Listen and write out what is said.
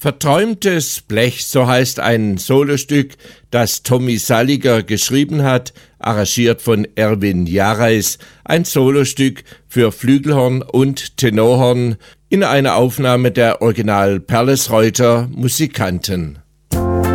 Verträumtes Blech, so heißt ein Solostück, das Tommy Saliger geschrieben hat, arrangiert von Erwin Jareis, ein Solostück für Flügelhorn und Tenorhorn in einer Aufnahme der Original Perlesreuter Musikanten.